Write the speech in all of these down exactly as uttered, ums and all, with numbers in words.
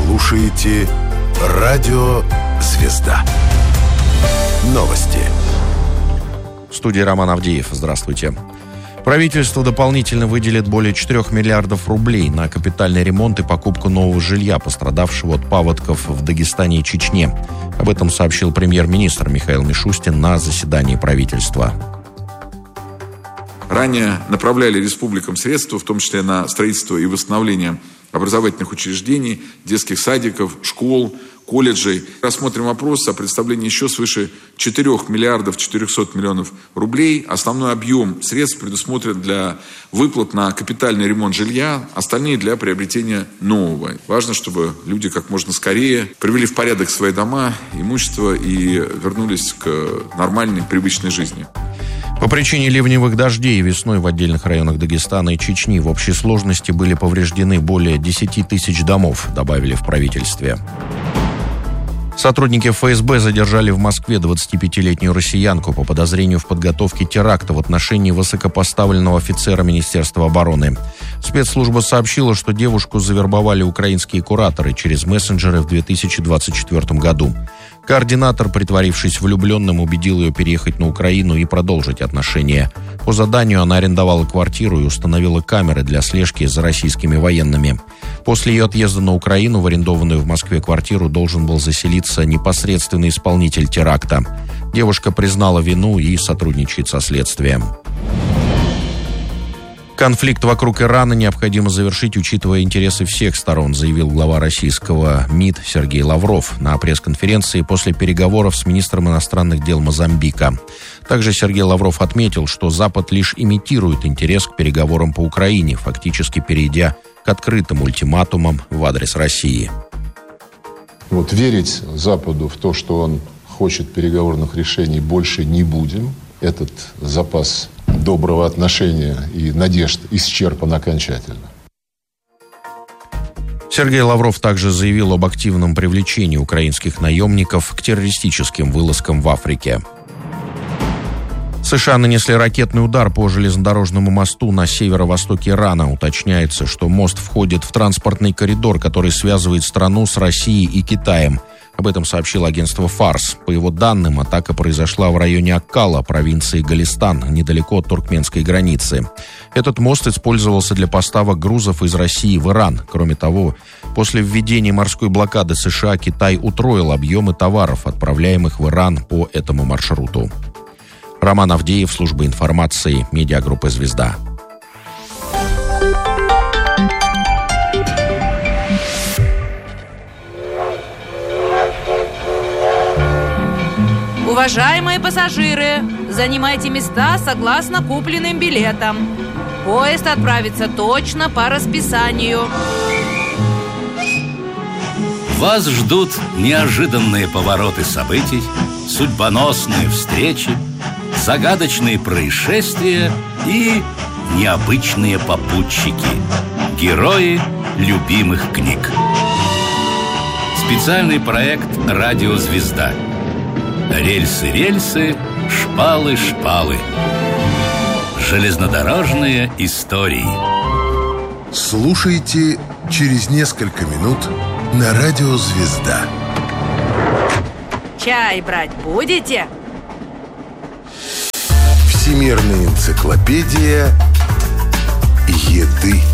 слушаете радио «Звезда». Новости. В студии Роман Авдеев. Здравствуйте. Правительство дополнительно выделит более четырех миллиардов рублей на капитальный ремонт и покупку нового жилья, пострадавшего от паводков в Дагестане и Чечне. Об этом сообщил премьер-министр Михаил Мишустин на заседании правительства. Ранее направляли республикам средства, в том числе на строительство и восстановление образовательных учреждений, детских садиков, школ, колледжей. Рассмотрим вопрос о представлении еще свыше четырёх миллиардов четырехсот миллионов рублей. Основной объем средств предусмотрен для выплат на капитальный ремонт жилья, остальные для приобретения нового. Важно, чтобы люди как можно скорее привели в порядок свои дома, имущество и вернулись к нормальной, привычной жизни. По причине ливневых дождей весной в отдельных районах Дагестана и Чечни в общей сложности были повреждены более десяти тысяч домов, добавили в правительстве. Сотрудники эф эс бэ задержали в Москве двадцатипятилетнюю россиянку по подозрению в подготовке теракта в отношении высокопоставленного офицера Министерства обороны. Спецслужба сообщила, что девушку завербовали украинские кураторы через мессенджеры в две тысячи двадцать четвёртом году. Координатор, притворившись влюбленным, убедил ее переехать на Украину и продолжить отношения. По заданию она арендовала квартиру и установила камеры для слежки за российскими военными. После ее отъезда на Украину в арендованную в Москве квартиру должен был заселиться непосредственный исполнитель теракта. Девушка признала вину и сотрудничает со следствием. Конфликт вокруг Ирана необходимо завершить, учитывая интересы всех сторон, заявил глава российского МИД Сергей Лавров на пресс-конференции после переговоров с министром иностранных дел Мозамбика. Также Сергей Лавров отметил, что Запад лишь имитирует интерес к переговорам по Украине, фактически перейдя к открытым ультиматумам в адрес России. Вот верить Западу в то, что он хочет переговорных решений, больше не будем. Этот запас доброго отношения и надежд исчерпан окончательно. Сергей Лавров также заявил об активном привлечении украинских наемников к террористическим вылазкам в Африке. США нанесли ракетный удар по железнодорожному мосту на северо-востоке Ирана. Уточняется, что мост входит в транспортный коридор, который связывает страну с Россией и Китаем. Об этом сообщило агентство «Фарс». По его данным, атака произошла в районе Аккала, провинции Голестан, недалеко от туркменской границы. Этот мост использовался для поставок грузов из России в Иран. Кроме того, после введения морской блокады США Китай утроил объемы товаров, отправляемых в Иран по этому маршруту. Роман Авдеев, служба информации, медиагруппа «Звезда». Уважаемые пассажиры, занимайте места согласно купленным билетам. Поезд отправится точно по расписанию. Вас ждут неожиданные повороты событий, судьбоносные встречи, загадочные происшествия и необычные попутчики. Герои любимых книг. Специальный проект «Радио Звезда». Рельсы, рельсы, шпалы, шпалы. Железнодорожные истории. Слушайте через несколько минут на радио «Звезда». Чай брать будете? Всемирная энциклопедия еды.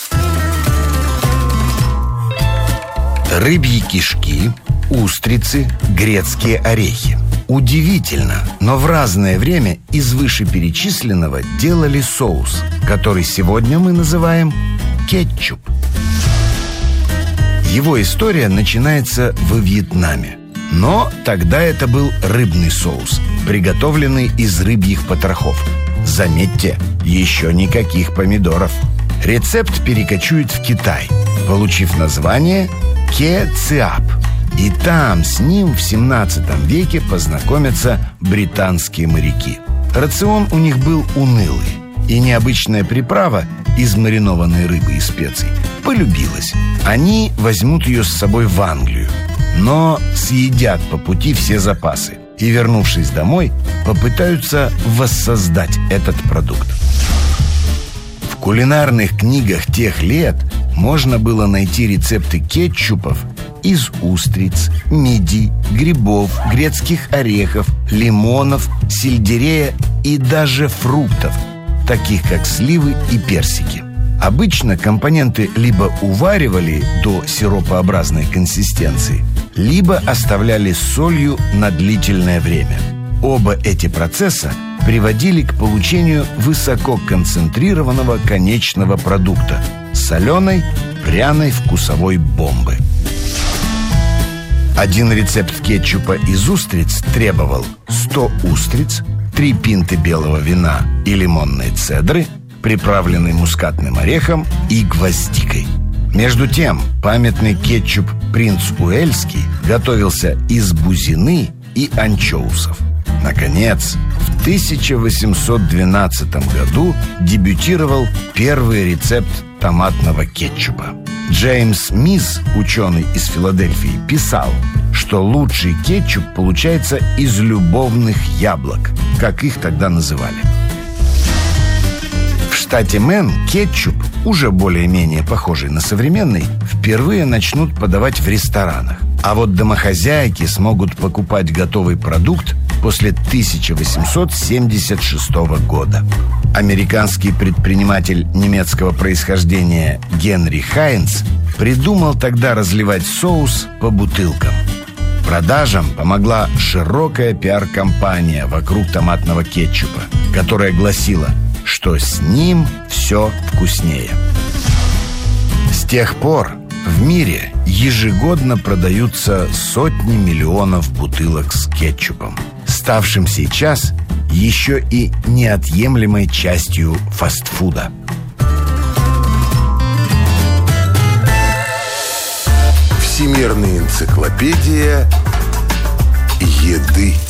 Рыбьи кишки, устрицы, грецкие орехи. Удивительно, но в разное время из вышеперечисленного делали соус, который сегодня мы называем кетчуп. Его история начинается во Вьетнаме. Но тогда это был рыбный соус, приготовленный из рыбьих потрохов. Заметьте, еще никаких помидоров. Рецепт перекочует в Китай, получив название ке-циап. И там с ним в семнадцатом веке познакомятся британские моряки. Рацион у них был унылый, и необычная приправа из маринованной рыбы и специй полюбилась. Они возьмут ее с собой в Англию, но съедят по пути все запасы и, вернувшись домой, попытаются воссоздать этот продукт. В кулинарных книгах тех лет можно было найти рецепты кетчупов из устриц, мидий, грибов, грецких орехов, лимонов, сельдерея и даже фруктов, таких как сливы и персики. Обычно компоненты либо уваривали до сиропообразной консистенции, либо оставляли с солью на длительное время. Оба эти процесса приводили к получению высококонцентрированного конечного продукта – соленой, пряной вкусовой бомбы. Один рецепт кетчупа из устриц требовал сто устриц, три пинты белого вина и лимонной цедры, приправленный мускатным орехом и гвоздикой. Между тем, памятный кетчуп «Принц Уэльский» готовился из бузины и анчоусов. Наконец, в тысяча восемьсот двенадцатом году дебютировал первый рецепт томатного кетчупа. Джеймс Мисс, ученый из Филадельфии, писал, что лучший кетчуп получается из любовных яблок, как их тогда называли. В штате Мэн кетчуп, уже более-менее похожий на современный, впервые начнут подавать в ресторанах. А вот домохозяйки смогут покупать готовый продукт после тысяча восемьсот семьдесят шестого года. Американский предприниматель немецкого происхождения Генри Хайнц придумал тогда разливать соус по бутылкам. Продажам помогла широкая пиар-кампания вокруг томатного кетчупа, которая гласила, что с ним все вкуснее. С тех пор в мире ежегодно продаются сотни миллионов бутылок с кетчупом, ставшим сейчас еще и неотъемлемой частью фастфуда. Всемирная энциклопедия еды.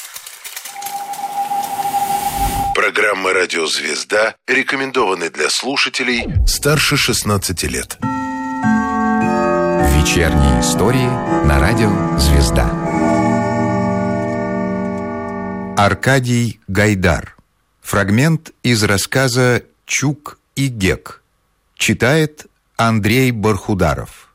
Программа «Радио Звезда» рекомендованы для слушателей старше шестнадцати лет. Вечерние истории на радио «Звезда». Аркадий Гайдар. Фрагмент из рассказа «Чук и Гек». Читает Андрей Бархударов.